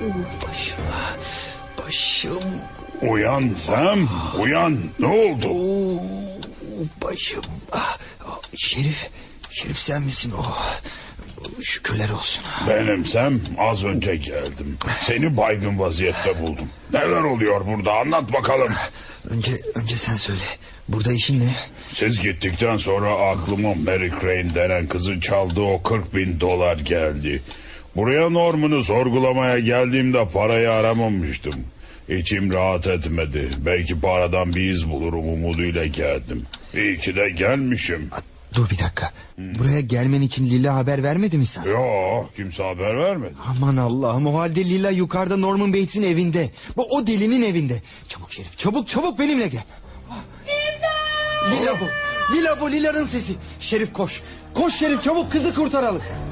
Başım. Uyan Sam, uyan. Ne oldu? Başım. Şerif sen misin? Şükürler olsun. Benim Sam, az önce geldim. Seni baygın vaziyette buldum. Neler oluyor burada, anlat bakalım. Önce sen söyle. Burada işin ne? Siz gittikten sonra aklıma Mary Crane denen kızın çaldığı o $40,000 geldi. Buraya Norman'ı sorgulamaya geldiğimde parayı aramamıştım. İçim rahat etmedi. Belki paradan bir iz bulurum umuduyla geldim. İyi ki de gelmişim. Dur bir dakika. Buraya gelmen için Lila haber vermedi mi sana? Yok, kimse haber vermedi. Aman Allah'ım, o halde Lila yukarıda Norman Bates'in evinde. O delinin evinde. Çabuk Şerif, çabuk benimle gel. İmdat! Lila bu. Lila'nın sesi. Şerif koş. Koş Şerif, çabuk kızı kurtaralım.